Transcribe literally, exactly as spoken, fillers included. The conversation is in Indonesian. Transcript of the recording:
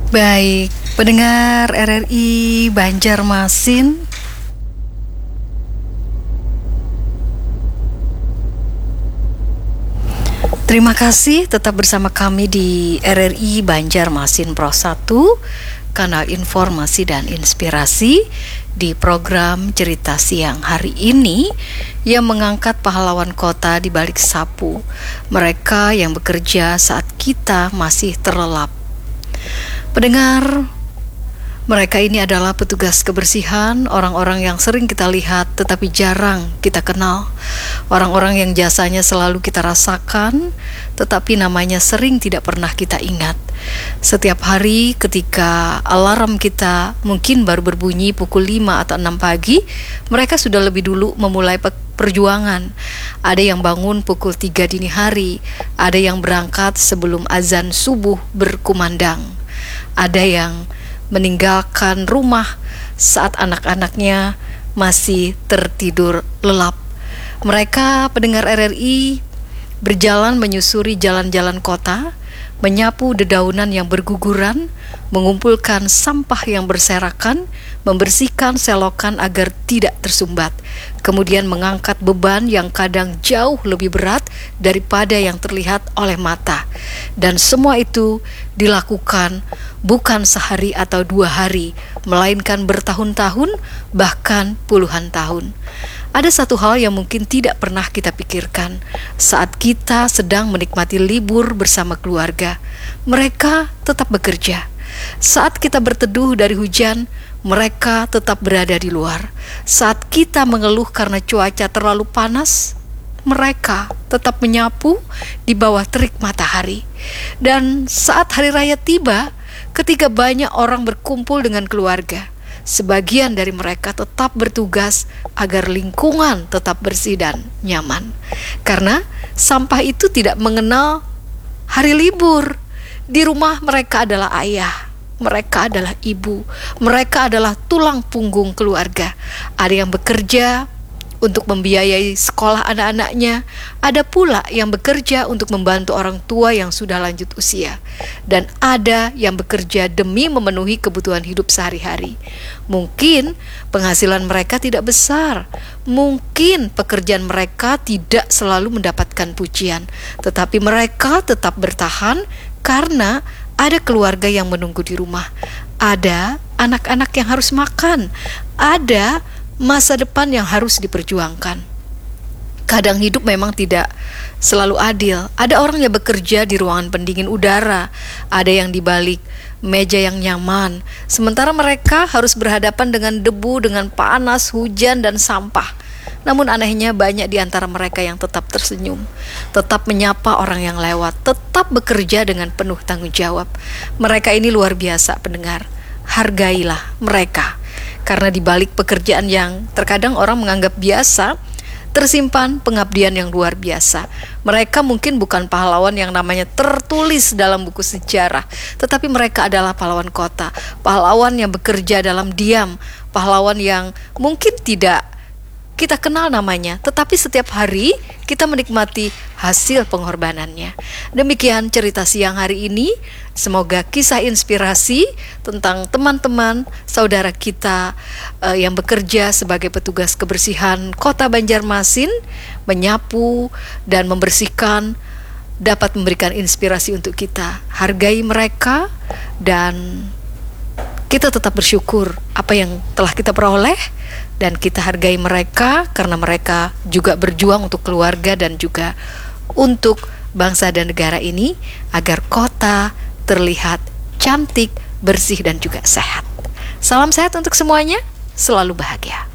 Baik, pendengar R R I Banjarmasin, terima kasih tetap bersama kami di R R I Banjarmasin Pro satu, kanal informasi dan inspirasi di program Cerita Siang hari ini yang mengangkat pahlawan kota di balik sapu, mereka yang bekerja saat kita masih terlelap. Pendengar, mereka ini adalah petugas kebersihan, orang-orang yang sering kita lihat tetapi jarang kita kenal, orang-orang yang jasanya selalu kita rasakan tetapi namanya sering tidak pernah kita ingat. Setiap hari ketika alarm kita mungkin baru berbunyi pukul lima atau enam pagi, mereka sudah lebih dulu memulai perjuangan. Ada yang bangun pukul tiga dini hari, ada yang berangkat sebelum azan subuh berkumandang. Ada yang meninggalkan rumah saat anak-anaknya masih tertidur lelap. Mereka, pendengar R R I, berjalan menyusuri jalan-jalan kota, menyapu dedaunan yang berguguran, mengumpulkan sampah yang berserakan, membersihkan selokan agar tidak tersumbat, kemudian mengangkat beban yang kadang jauh lebih berat daripada yang terlihat oleh mata. Dan semua itu dilakukan bukan sehari atau dua hari, melainkan bertahun-tahun, bahkan puluhan tahun. Ada satu hal yang mungkin tidak pernah kita pikirkan saat kita sedang menikmati libur bersama keluarga. Mereka tetap bekerja. Saat kita berteduh dari hujan, mereka tetap berada di luar. Saat kita mengeluh karena cuaca terlalu panas, mereka tetap menyapu di bawah terik matahari. Dan saat hari raya tiba, ketika banyak orang berkumpul dengan keluarga, sebagian dari mereka tetap bertugas agar lingkungan tetap bersih dan nyaman. Karena sampah itu tidak mengenal hari libur. Di rumah mereka adalah ayah, mereka adalah ibu, mereka adalah tulang punggung keluarga. Ada yang bekerja untuk membiayai sekolah anak-anaknya, ada pula yang bekerja untuk membantu orang tua yang sudah lanjut usia, dan ada yang bekerja demi memenuhi kebutuhan hidup sehari-hari. Mungkin penghasilan mereka tidak besar, mungkin pekerjaan mereka tidak selalu mendapatkan pujian, tetapi mereka tetap bertahan karena ada keluarga yang menunggu di rumah, ada anak-anak yang harus makan, ada masa depan yang harus diperjuangkan. Kadang hidup memang tidak selalu adil. Ada orang yang bekerja di ruangan pendingin udara, ada yang di balik meja yang nyaman, sementara mereka harus berhadapan dengan debu, dengan panas, hujan, dan sampah. Namun anehnya banyak di antara mereka yang tetap tersenyum, tetap menyapa orang yang lewat, tetap bekerja dengan penuh tanggung jawab. Mereka ini luar biasa, pendengar. Hargailah mereka. Karena di balik pekerjaan yang terkadang orang menganggap biasa, tersimpan pengabdian yang luar biasa. Mereka mungkin bukan pahlawan yang namanya tertulis dalam buku sejarah, tetapi mereka adalah pahlawan kota, pahlawan yang bekerja dalam diam, pahlawan yang mungkin tidak kita kenal namanya, tetapi setiap hari kita menikmati hasil pengorbanannya. Demikian cerita siang hari ini. Semoga kisah inspirasi tentang teman-teman, saudara kita uh, yang bekerja sebagai petugas kebersihan Kota Banjarmasin, menyapu dan membersihkan, dapat memberikan inspirasi untuk kita. Hargai mereka dan kita tetap bersyukur apa yang telah kita peroleh, dan kita hargai mereka karena mereka juga berjuang untuk keluarga dan juga untuk bangsa dan negara ini agar kota terlihat cantik, bersih, dan juga sehat. Salam sehat untuk semuanya, selalu bahagia.